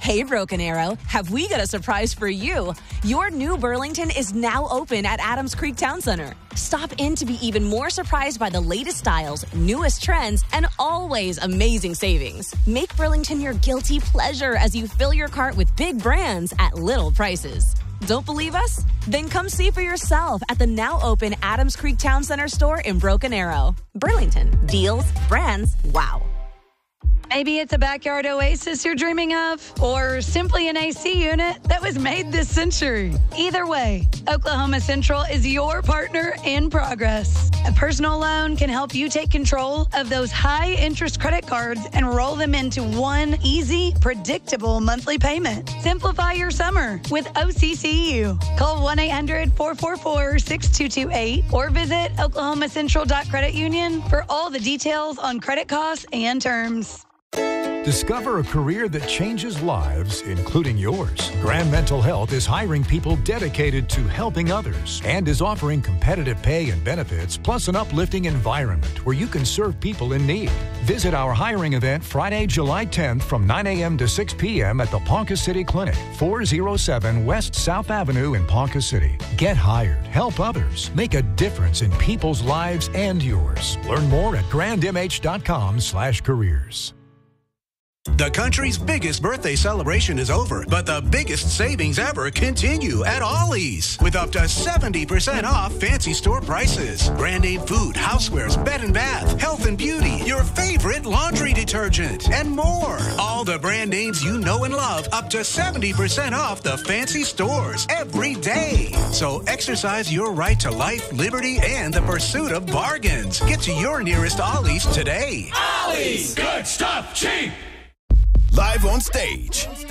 Hey, Broken Arrow, have we got a surprise for you? Your new Burlington is now open at Adams Creek Town Center. Stop in to be even more surprised by the latest styles, newest trends, and always amazing savings. Make Burlington your guilty pleasure as you fill your cart with big brands at little prices. Don't believe us? Then come see for yourself at the now open Adams Creek Town Center store in Broken Arrow. Burlington. Deals, brands, wow. Maybe it's a backyard oasis you're dreaming of, or simply an AC unit that was made this century. Either way, Oklahoma Central is your partner in progress. A personal loan can help you take control of those high-interest credit cards and roll them into one easy, predictable monthly payment. Simplify your summer with OCCU. Call 1-800-444-6228 or visit oklahomacentral.creditunion for all the details on credit costs and terms. Discover a career that changes lives, including yours. Grand Mental Health is hiring people dedicated to helping others and is offering competitive pay and benefits, plus an uplifting environment where you can serve people in need. Visit our hiring event Friday, July 10th from 9 a.m. to 6 p.m. at the Ponca City Clinic, 407 West South Avenue in Ponca City. Get hired, help others, make a difference in people's lives and yours. Learn more at grandmh.com/careers. The country's biggest birthday celebration is over, but the biggest savings ever continue at Ollie's with up to 70% off fancy store prices. Brand name food, housewares, bed and bath, health and beauty, your favorite laundry detergent, and more. All the brand names you know and love, up to 70% off the fancy stores every day. So exercise your right to life, liberty, and the pursuit of bargains. Get to your nearest Ollie's today. Ollie's! Good stuff, cheap! Live on stage.